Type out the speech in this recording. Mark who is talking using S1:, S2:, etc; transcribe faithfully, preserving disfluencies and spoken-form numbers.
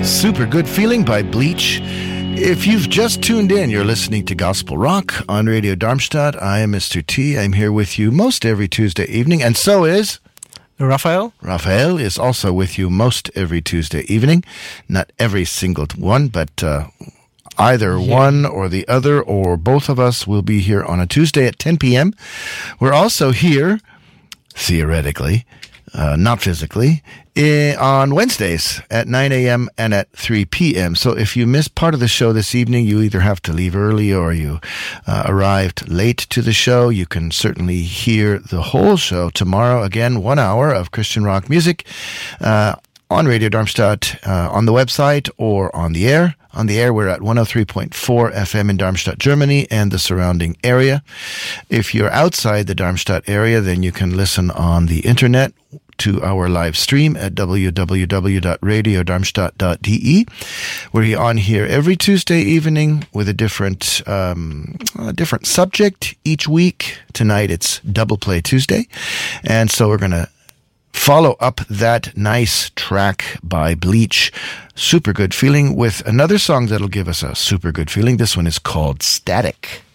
S1: Super Good Feeling by Bleach. If you've just tuned in, you're listening to Gospel Rock on Radio Darmstadt. I am Mister T. I'm here with you most every Tuesday evening, and so is...
S2: Raphael.
S1: Raphael is also with you most every Tuesday evening. Not every single one, but uh, either yeah. one or the other, or both of us will be here on a Tuesday at ten p.m. We're also here, theoretically, Uh, not physically, eh, on Wednesdays at nine a.m. and at three p.m. So if you missed part of the show this evening, you either have to leave early or you uh, arrived late to the show. You can certainly hear the whole show tomorrow. Again, one hour of Christian rock music uh, on Radio Darmstadt, uh, on the website or on the air. On the air, we're at one oh three point four F M in Darmstadt, Germany, and the surrounding area. If you're outside the Darmstadt area, then you can listen on the internet to our live stream at w w w dot radio darmstadt dot d e. We're on here every Tuesday evening with a different um, a different subject each week. Tonight it's Double Play Tuesday, and so we're going to follow up that nice track by Bleach, Super Good Feeling, with another song that'll give us a super good feeling. This one is called Static.